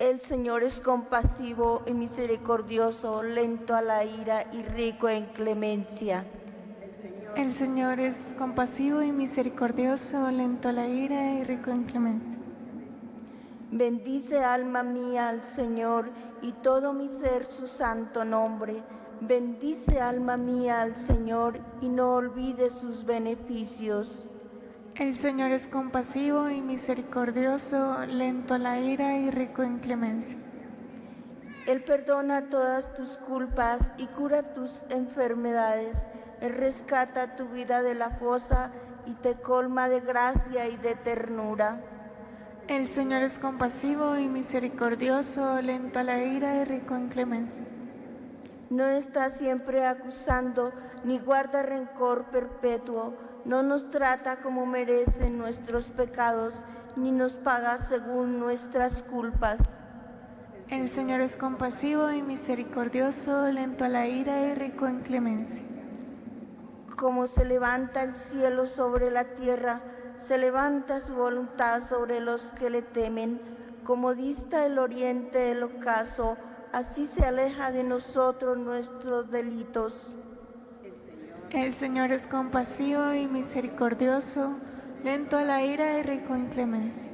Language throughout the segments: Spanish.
El Señor es compasivo y misericordioso, lento a la ira y rico en clemencia. El Señor es compasivo y misericordioso, lento a la ira y rico en clemencia. Bendice alma mía al Señor y todo mi ser su santo nombre. Bendice alma mía al Señor y no olvides sus beneficios. El Señor es compasivo y misericordioso, lento a la ira y rico en clemencia. Él perdona todas tus culpas y cura tus enfermedades. Él rescata tu vida de la fosa y te colma de gracia y de ternura. El Señor es compasivo y misericordioso, lento a la ira y rico en clemencia. No está siempre acusando, ni guarda rencor perpetuo. No nos trata como merecen nuestros pecados, ni nos paga según nuestras culpas. El Señor es compasivo y misericordioso, lento a la ira y rico en clemencia. Como se levanta el cielo sobre la tierra, se levanta su voluntad sobre los que le temen. Como dista el oriente del ocaso, así se aleja de nosotros nuestros delitos. El Señor es compasivo y misericordioso, lento a la ira y rico en clemencia.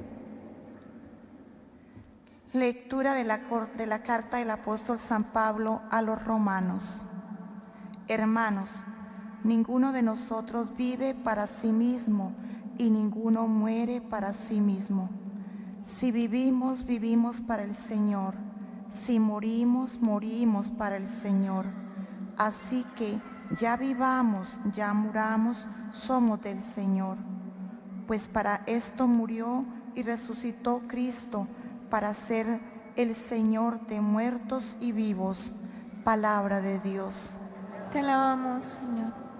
Lectura de la carta del apóstol San Pablo a los romanos. Hermanos, ninguno de nosotros vive para sí mismo y ninguno muere para sí mismo. Si vivimos, vivimos para el Señor. Si morimos, morimos para el Señor. Así que ya vivamos, ya muramos, somos del Señor. Pues para esto murió y resucitó Cristo, para ser el Señor de muertos y vivos. Palabra de Dios. Te alabamos, Señor.